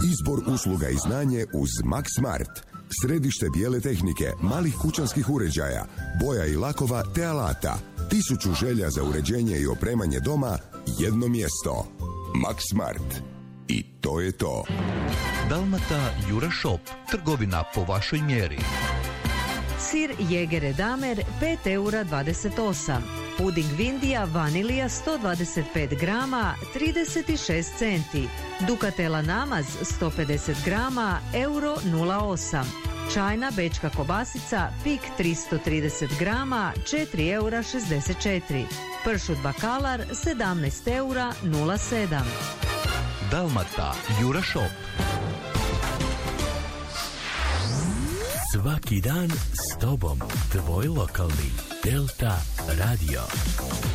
Izbor usluga i znanje uz Max Smart. Središte bijele tehnike, malih kućanskih uređaja, boja i lakova te alata. 1000 želja za uređenje i opremanje doma, jedno mjesto. Max Smart. I to je to. Dalmata Jura Shop, trgovina po vašoj mjeri. Sir Jegere Damer 5,28 €. Puding Vindija vanilija 125 grama 36 centi. Ducatela namaz 150 grama €0,8. Čajna bečka kobasica Pik 330 grama 4,64 €. Pršut bakalar 17,07 €. Dalmata Jura Shop. Svaki dan s tobom, tvoj lokalni Delta Radio.